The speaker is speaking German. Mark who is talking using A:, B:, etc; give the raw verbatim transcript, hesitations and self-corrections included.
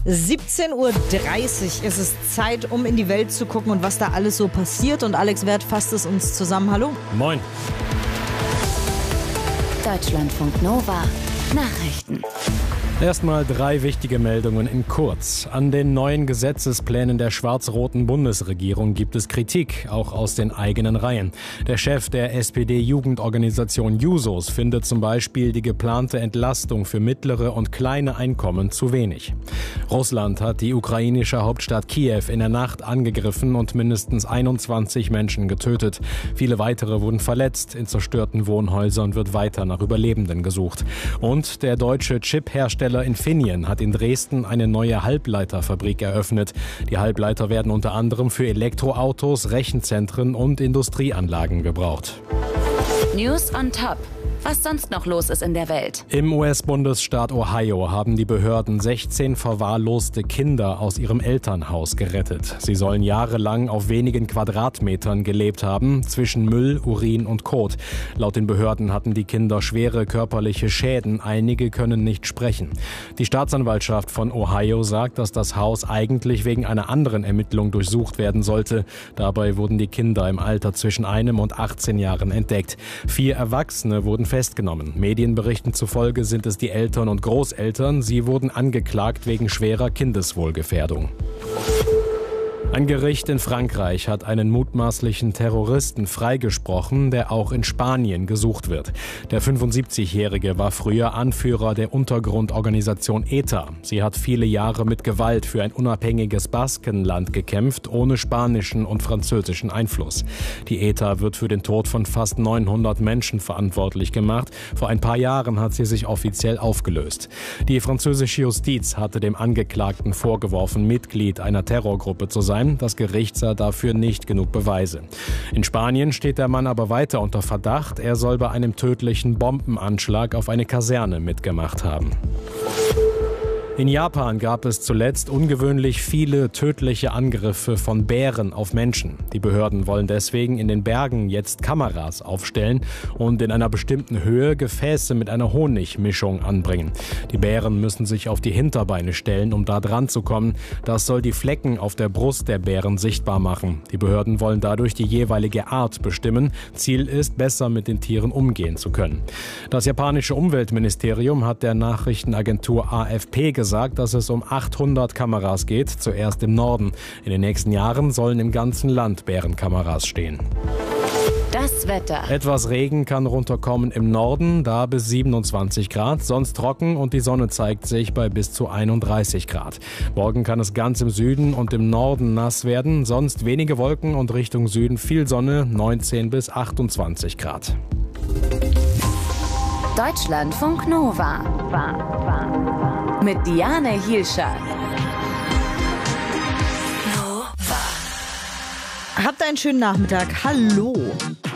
A: siebzehn Uhr dreißig ist es Zeit, um in die Welt zu gucken und was da alles so passiert. Und Alex Werth fasst es uns zusammen. Hallo.
B: Moin.
C: Deutschlandfunk Nova Nachrichten.
B: Erstmal drei wichtige Meldungen in kurz. An den neuen Gesetzesplänen der schwarz-roten Bundesregierung gibt es Kritik, auch aus den eigenen Reihen. Der Chef der S P D-Jugendorganisation Jusos findet zum Beispiel die geplante Entlastung für mittlere und kleine Einkommen zu wenig. Russland hat die ukrainische Hauptstadt Kiew in der Nacht angegriffen und mindestens einundzwanzig Menschen getötet. Viele weitere wurden verletzt. In zerstörten Wohnhäusern wird weiter nach Überlebenden gesucht. Und der deutsche Chip-Hersteller Infineon hat in Dresden eine neue Halbleiterfabrik eröffnet. Die Halbleiter werden unter anderem für Elektroautos, Rechenzentren und Industrieanlagen gebraucht.
C: News on top. Was sonst noch los ist in der Welt.
B: Im U S-Bundesstaat Ohio haben die Behörden sechzehn verwahrloste Kinder aus ihrem Elternhaus gerettet. Sie sollen jahrelang auf wenigen Quadratmetern gelebt haben, zwischen Müll, Urin und Kot. Laut den Behörden hatten die Kinder schwere körperliche Schäden, einige können nicht sprechen. Die Staatsanwaltschaft von Ohio sagt, dass das Haus eigentlich wegen einer anderen Ermittlung durchsucht werden sollte. Dabei wurden die Kinder im Alter zwischen einem und achtzehn Jahren entdeckt. Vier Erwachsene wurden festgenommen. Medienberichten zufolge sind es die Eltern und Großeltern. Sie wurden angeklagt wegen schwerer Kindeswohlgefährdung. Ein Gericht in Frankreich hat einen mutmaßlichen Terroristen freigesprochen, der auch in Spanien gesucht wird. Der fünfundsiebzigjährige war früher Anführer der Untergrundorganisation E T A. Sie hat viele Jahre mit Gewalt für ein unabhängiges Baskenland gekämpft, ohne spanischen und französischen Einfluss. Die E T A wird für den Tod von fast neunhundert Menschen verantwortlich gemacht. Vor ein paar Jahren hat sie sich offiziell aufgelöst. Die französische Justiz hatte dem Angeklagten vorgeworfen, Mitglied einer Terrorgruppe zu sein. Das Gericht sah dafür nicht genug Beweise. In Spanien steht der Mann aber weiter unter Verdacht. Er soll bei einem tödlichen Bombenanschlag auf eine Kaserne mitgemacht haben. In Japan gab es zuletzt ungewöhnlich viele tödliche Angriffe von Bären auf Menschen. Die Behörden wollen deswegen in den Bergen jetzt Kameras aufstellen und in einer bestimmten Höhe Gefäße mit einer Honigmischung anbringen. Die Bären müssen sich auf die Hinterbeine stellen, um da dran zu kommen. Das soll die Flecken auf der Brust der Bären sichtbar machen. Die Behörden wollen dadurch die jeweilige Art bestimmen. Ziel ist, besser mit den Tieren umgehen zu können. Das japanische Umweltministerium hat der Nachrichtenagentur A F P gesagt, gesagt, dass es um achthundert Kameras geht, zuerst im Norden. In den nächsten Jahren sollen im ganzen Land Bärenkameras stehen.
C: Das Wetter.
B: Etwas Regen kann runterkommen im Norden, da bis siebenundzwanzig Grad, sonst trocken und die Sonne zeigt sich bei bis zu einunddreißig Grad. Morgen kann es ganz im Süden und im Norden nass werden, sonst wenige Wolken und Richtung Süden viel Sonne, neunzehn bis achtundzwanzig Grad.
C: Deutschlandfunk Nova. Mit Diane Hielscher.
A: Habt einen schönen Nachmittag. Hallo.